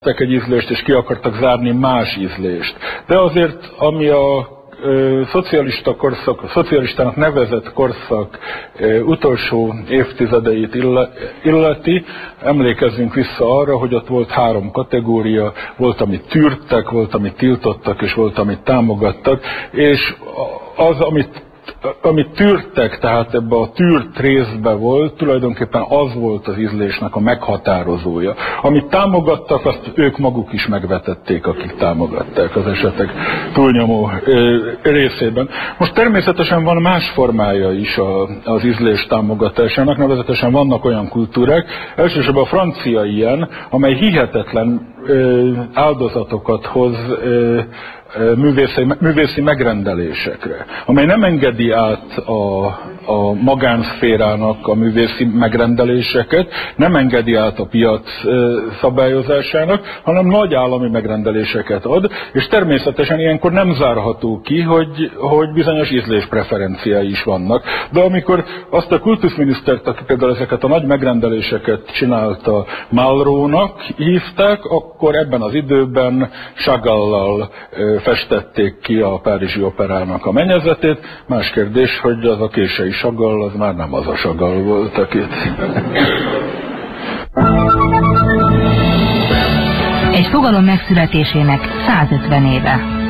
egy ízlést, és ki akartak zárni más ízlést. De azért, ami a szocialista korszak, a szocialistának nevezett korszak utolsó évtizedeit illeti, emlékezzünk vissza arra, hogy ott volt 3 kategória, volt, amit tűrtek, volt, amit tiltottak, és volt, amit támogattak, és az, amit tűrtek, tehát ebbe a tűrt részbe volt, tulajdonképpen az volt az ízlésnek a meghatározója. Amit támogattak, azt ők maguk is megvetették, akik támogatták az esetek túlnyomó részében. Most természetesen van más formája is az ízlés támogatásának, nevezetesen vannak olyan kultúrák, elsősorban a francia ilyen, amely hihetetlen áldozatokat hoz művészi megrendelésekre, amely nem engedi át a magánszférának a művészi megrendeléseket, nem engedi át a piac szabályozásának, hanem nagy állami megrendeléseket ad, és természetesen ilyenkor nem zárható ki, hogy bizonyos ízléspreferenciái is vannak. De amikor azt a kultuszminisztert, aki például ezeket a nagy megrendeléseket csinálta, Malraux-nak hívták, akkor ebben az időben Chagallal festették ki a Párizsi Operának a mennyezetét. Más kérdés, hogy az a késői Chagall, az már nem az a Chagall volt, akit... Egy fogalom megszületésének 150 éve.